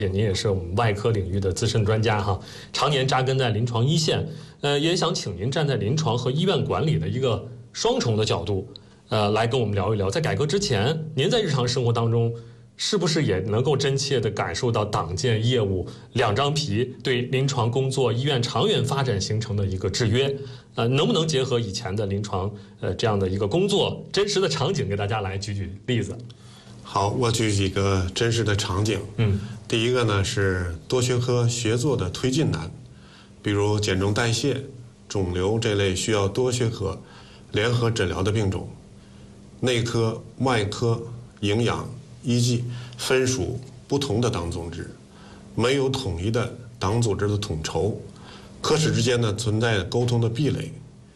您也是我们外科领域的资深专家哈，常年扎根在临床一线，也想请您站在临床和医院管理的一个双重的角度，来跟我们聊一聊，在改革之前，您在日常生活当中是不是也能够真切地感受到党建业务两张皮对临床工作、医院长远发展形成的一个制约？能不能结合以前的临床这样的一个工作真实的场景，给大家来举例子？ 好，我举几个真实的场景。第一个呢是多学科协作的推进难，比如减重代谢、肿瘤这类需要多学科联合诊疗的病种，内科、外科、营养、医技分属不同的党组织，没有统一的党组织的统筹，科室之间呢存在沟通的壁垒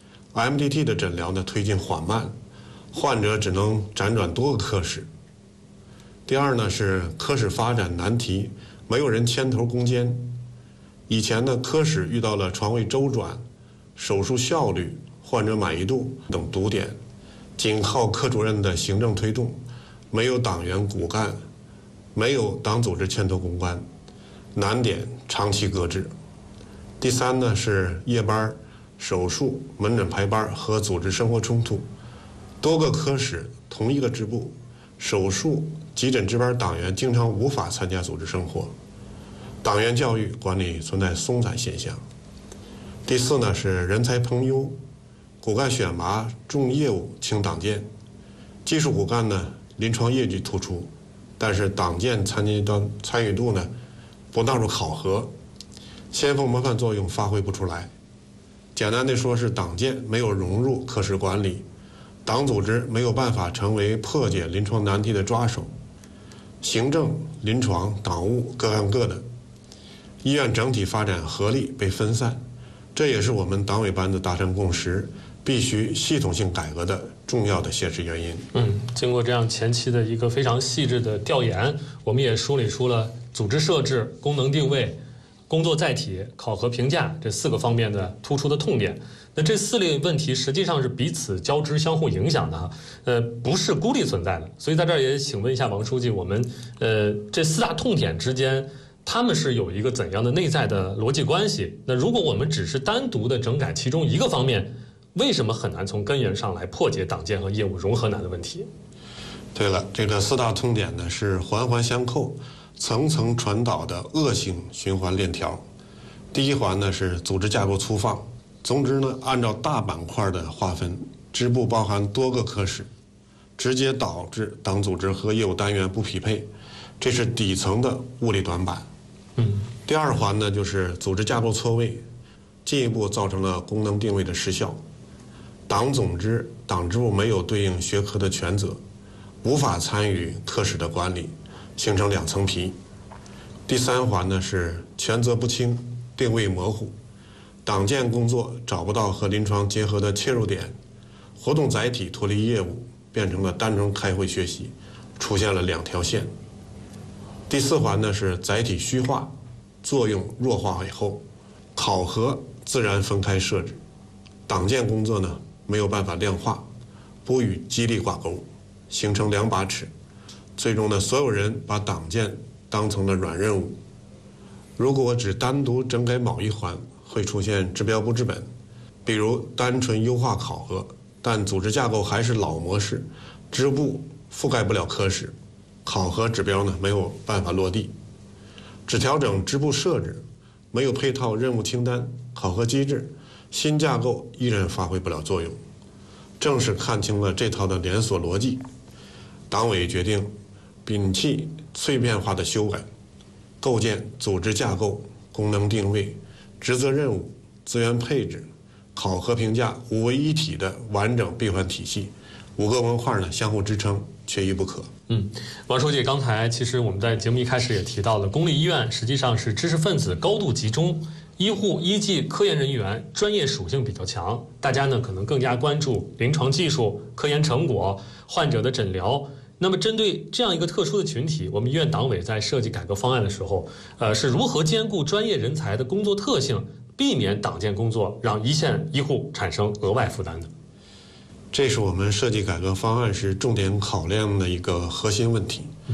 ，MDT 的诊疗呢推进缓慢，患者只能辗转多个科室。第二呢是科室发展难题，没有人牵头攻坚。以前呢科室遇到了床位周转、手术效率、患者满意度等堵点，仅靠科主任的行政推动，没有党员骨干，没有党组织牵头攻关，难点长期搁置。第三呢是夜班、手术、门诊排班和组织生活冲突，多个科室同一个支部，手术、急诊值班党员经常无法参加组织生活，党员教育管理存在松散现象。第四呢是人才朋优，骨干选拔重业务轻党建，技术骨干呢临床业绩突出，但是党建参与度呢不纳入考核，先锋模范作用发挥不出来。简单的说是党建没有融入科室管理，党组织没有办法成为破解临床难题的抓手，行政、临床、党务各干各的，医院整体发展合力被分散，这也是我们党委班子达成共识，必须系统性改革的重要的现实原因。 经过这样前期的一个非常细致的调研，我们也梳理出了组织设置、功能定位、工作载体、考核评价这4个方面的突出的痛点。那这4类问题实际上是彼此交织、相互影响的哈，不是孤立存在的。所以在这儿也请问一下王书记，我们这4大痛点之间，他们是有一个怎样的内在的逻辑关系？那如果我们只是单独的整改其中一个方面，为什么很难从根源上来破解党建和业务融合难的问题？ 对了，这个4大痛点呢是环环相扣、层层传导的恶性循环链条。第一环呢是组织架构粗放，总之呢按照大板块的划分，支部包含多个科室，直接导致党组织和业务单元不匹配，这是底层的物理短板。第二环呢就是组织架构错位，进一步造成了功能定位的失效，党总支、党支部没有对应学科的权责，无法参与科室的管理，形成2层皮。第三环呢是权责不清、定位模糊，党建工作找不到和临床结合的切入点，活动载体脱离业务，变成了单纯开会学习，出现了2条线。第4环呢是载体虚化，作用弱化以后，考核自然分开设置，党建工作呢没有办法量化，不与激励挂钩，形成2把尺，最终呢所有人把党建当成了软任务。如果只单独整改某一环，会出现治标不治本，比如单纯优化考核，但组织架构还是老模式，支部覆盖不了科室，考核指标呢没有办法落地。只调整支部设置，没有配套任务清单、考核机制，新架构依然发挥不了作用。正是看清了这套的连锁逻辑，党委决定摒弃碎片化的修改，构建组织架构、功能定位、职责任务、资源配置、考核评价5为一体的完整闭环体系，5个文块呢相互支撑，缺一不可。 王书记，刚才其实我们在节目一开始也提到了，公立医院实际上是知识分子高度集中，医护、医技、科研人员专业属性比较强，大家呢可能更加关注临床技术、科研成果、患者的诊疗。那么针对这样一个特殊的群体，我们医院党委在设计改革方案的时候，是如何兼顾专业人才的工作特性，避免党建工作让一线医护产生额外负担的？这是我们设计改革方案时重点考量的一个核心问题。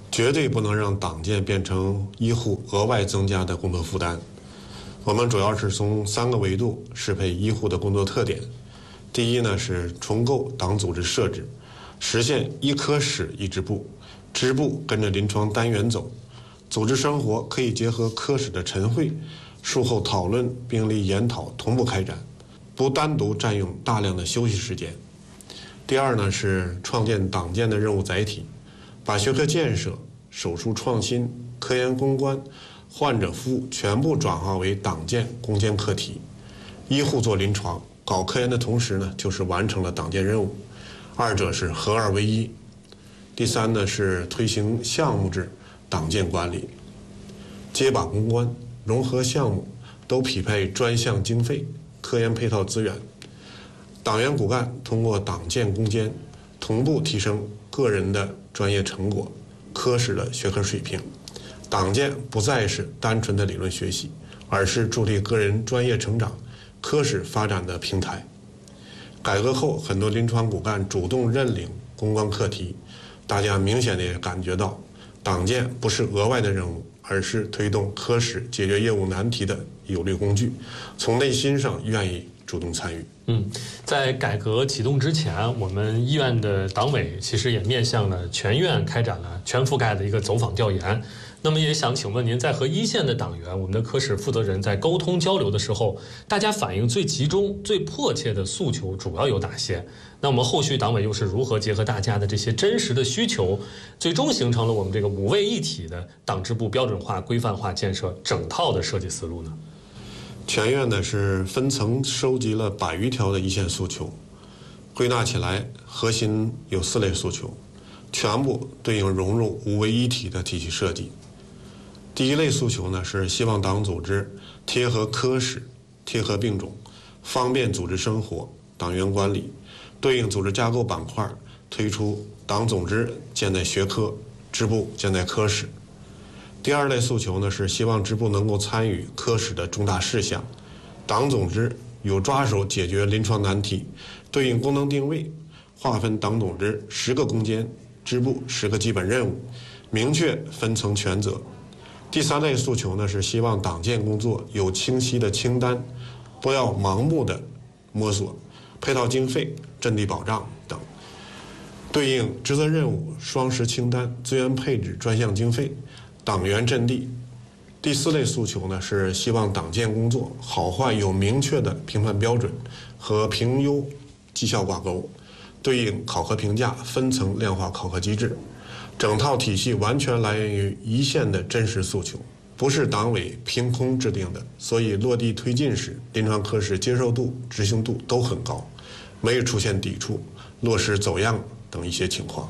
绝对不能让党建变成医护额外增加的工作负担。我们主要是从3个维度适配医护的工作特点。第一呢是重构党组织设置，实现一科室一支部，支部跟着临床单元走，组织生活可以结合科室的晨会、术后讨论、病例研讨同步开展，不单独占用大量的休息时间。第二呢是创建党建的任务载体，把学科建设、手术创新、科研攻关、患者服务全部转化为党建攻坚课题。医护做临床、搞科研的同时呢，就是完成了党建任务，二者是合二为一。第三呢是推行项目制党建管理，接把攻关、融合项目都匹配专项经费、科研配套资源。党员骨干通过党建攻坚，同步提升个人的专业成果、科室的学科水平。党建不再是单纯的理论学习，而是助力个人专业成长、科室发展的平台。改革后，很多临床骨干主动认领攻关课题，大家明显的也感觉到，党建不是额外的任务，而是推动科室解决业务难题的有力工具，从内心上愿意主动参与。 在改革启动之前，我们医院的党委其实也面向了全院开展了全覆盖的一个走访调研。那么也想请问您，在和一线的党员、我们的科室负责人在沟通交流的时候，大家反映最集中、最迫切的诉求主要有哪些？那我们后续党委又是如何结合大家的这些真实的需求，最终形成了我们这个5位一体的党支部标准化、规范化建设整套的设计思路呢？ 全院呢是分层收集了100余条的一线诉求，归纳起来核心有4类诉求，全部对应融入5位一体的体系设计。第一类诉求呢是希望党组织贴合科室、贴合病种，方便组织生活、党员管理，对应组织架构板块推出党总支建在学科，支部建在科室。第二类诉求呢是希望支部能够参与科室的重大事项，党总支有抓手解决临床难题，对应功能定位，划分党总支10个攻坚，支部10个基本任务，明确分层权责。第三类诉求呢是希望党建工作有清晰的清单，不要盲目的摸索，配套经费、阵地保障等，对应职责任务、双实清单、资源配置、专项经费、党员阵地。第4类诉求呢是希望党建工作好坏有明确的评判标准和评优绩效挂钩，对应考核评价分层量化考核机制。整套体系完全来源于一线的真实诉求，不是党委凭空制定的，所以落地推进时，临床科室接受度、执行度都很高，没有出现抵触、落实走样等一些情况。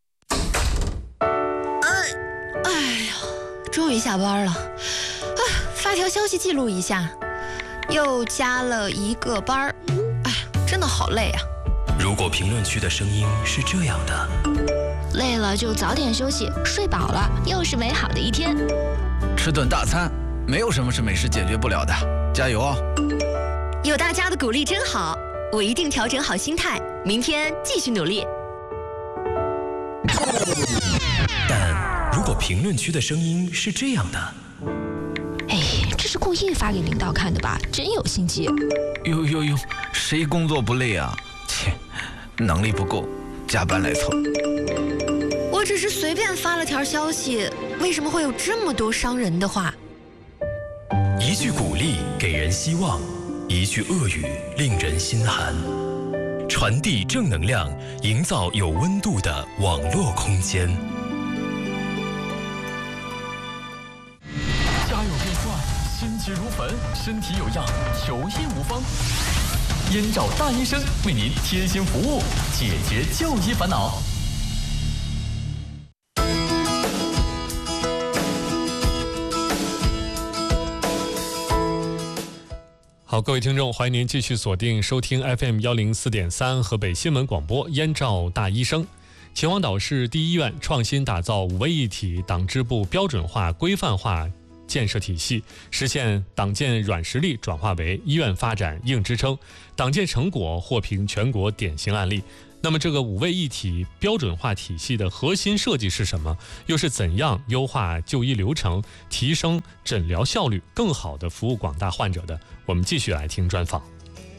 终于下班了，发条消息记录一下，又加了1个班，真的好累啊。 如果评论区的声音是这样的， 累了就早点休息，睡饱了又是美好的一天。 吃顿大餐，没有什么是美食解决不了的，加油哦！ 有大家的鼓励真好，我一定调整好心态，明天继续努力。 但如果评论区的声音是这样的， 这是故意发给领导看的吧？真有心机。 哟，谁工作不累啊？切，能力不够，加班来凑。 我只是随便发了条消息，为什么会有这么多伤人的话？ 一句鼓励给人希望，一句恶语令人心寒。传递正能量，营造有温度的网络空间。 家有变幻，心急如焚，身体有恙，求医无方。燕赵大医生为您贴心服务，解决就医烦恼。 好，各位听众，欢迎您继续锁定收听 FM104.3 河北新闻广播燕赵大医生。秦皇岛市第一医院创新打造5位一体党支部标准化、规范化建设体系，实现党建软实力转化为医院发展硬支撑，党建成果获评全国典型案例。 那么这个5位一体标准化体系的核心设计是什么？又是怎样优化就医流程，提升诊疗效率，更好地服务广大患者的？我们继续来听专访。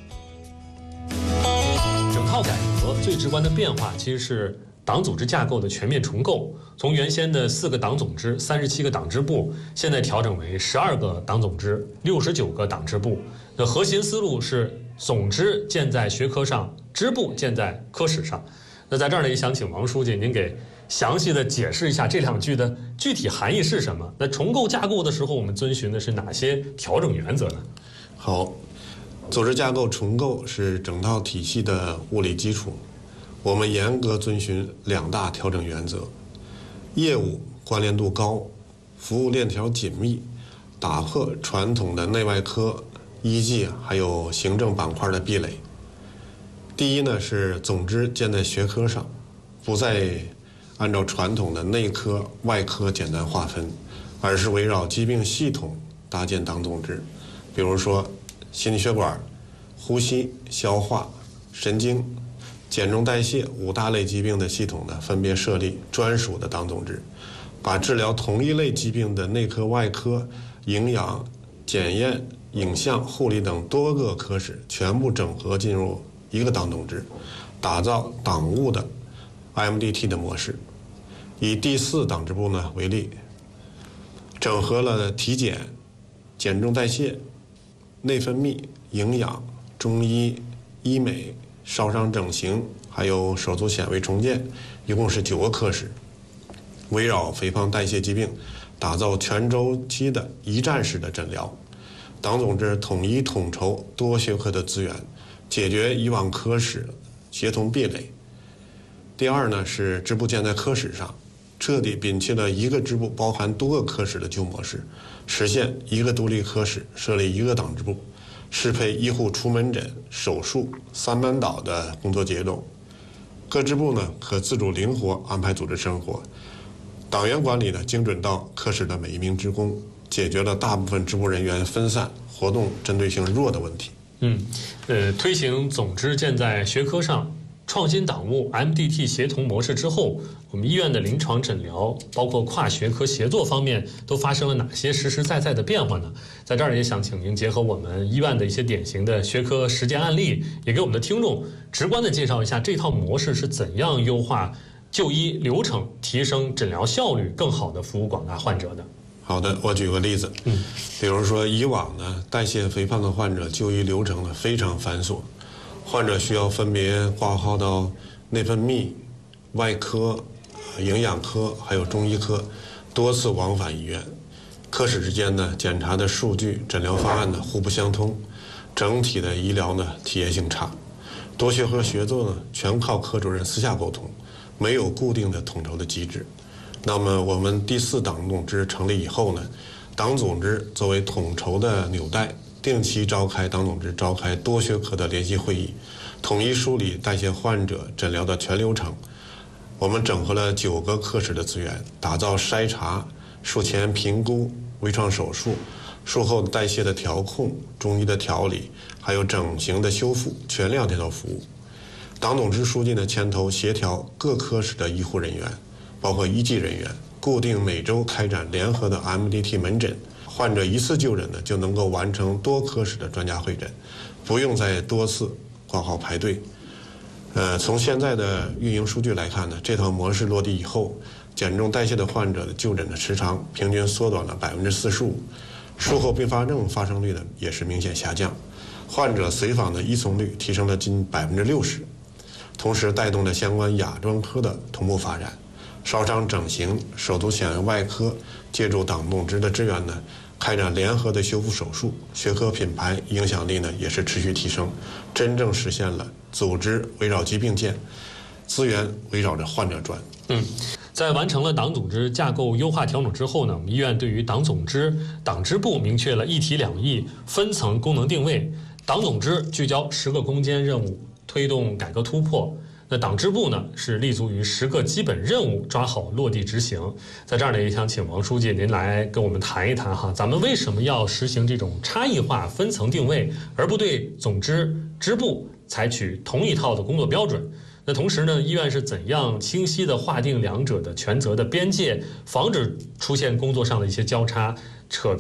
整套改革最直观的变化其实是党组织架构的全面重构，从原先的4个党总支、37个党支部，现在调整为12个党总支、69个党支部。那核心思路是总支建在学科上，支部建在科室上。那在这儿呢，也想请王书记您给详细的解释一下这2句的具体含义是什么？那重构架构的时候，我们遵循的是哪些调整原则呢？ 好，组织架构重构是整套体系的物理基础。我们严格遵循2大调整原则：业务关联度高，服务链条紧密，打破传统的内外科、医技还有行政板块的壁垒。第一呢，是总支建在学科上，不再按照传统的内科、外科简单划分，而是围绕疾病系统搭建党总支。比如说心血管、呼吸、消化、神经、减重代谢5大类疾病的系统呢，分别设立专属的党总支，把治疗同一类疾病的内科、外科、营养、检验、影像、护理等多个科室全部整合进入一个党总支，打造党务的 MDT 的模式。以第4党支部呢为例，整合了体检、减重代谢、内分泌、营养、中医、医美、烧伤整形，还有手足显微重建，一共是9个科室，围绕肥胖代谢疾病，打造全周期的一站式的诊疗。党总支统一统筹多学科的资源，解决以往科室协同壁垒。第2呢，是支部建在科室上，彻底摒弃了一个支部包含多个科室的旧模式，实现一个独立科室设立一个党支部，适配医护出门诊、手术3班倒的工作节奏。各支部呢可自主灵活安排组织生活，党员管理呢精准到科室的每一名职工，解决了大部分支部人员分散、活动针对性弱的问题。 推行总支建在学科上，创新党务 MDT 协同模式之后，我们医院的临床诊疗包括跨学科协作方面都发生了哪些实实在在的变化呢？在这儿也想请您结合我们医院的一些典型的学科实践案例，也给我们的听众直观的介绍一下这套模式是怎样优化就医流程，提升诊疗效率，更好的服务广大患者的。 好的，我举个例子，比如说以往呢，代谢肥胖的患者就医流程呢非常繁琐，患者需要分别挂号到内分泌、外科、营养科还有中医科，多次往返医院，科室之间呢检查的数据、诊疗方案呢互不相通，整体的医疗呢体验性差，多学科协作呢全靠科主任私下沟通，没有固定的统筹的机制。那么我们第4党总支成立以后呢，党总支作为统筹的纽带，定期召开党总支召开多学科的联席会议，统一梳理代谢患者诊疗的全流程。我们整合了9个科室的资源，打造筛查、术前评估、微创手术、术后代谢的调控、中医的调理，还有整形的修复全量这套服务。党总支书记呢牵头协调各科室的医护人员，包括医技人员，固定每周开展联合的 MDT 门诊，患者一次就诊呢就能够完成多科室的专家会诊，不用再多次挂号排队。从现在的运营数据来看呢，这套模式落地以后，减重代谢的患者的就诊的时长平均缩短了45%，术后并发症发生率呢也是明显下降，患者随访的依从率提升了近60%，同时带动了相关亚专科的同步发展。烧伤整形、手足显微外科借助党总支的支援呢，开展联合的修复手术，学科品牌影响力呢也是持续提升，真正实现了组织围绕疾病建，资源围绕着患者转。 在完成了党总支架构优化调整之后呢，我们医院对于党总支、党支部明确了一体两翼、分层功能定位。党总支聚焦10个攻坚任务，推动改革突破。那党支部呢是立足于10个基本任务，抓好落地执行。在这儿呢，也想请王书记您来跟我们谈一谈哈，咱们为什么要实行这种差异化分层定位，而不对总支支部采取同一套的工作标准？ 那同时呢，医院是怎样清晰地划定两者的权责的边界，防止出现工作上的一些交叉、扯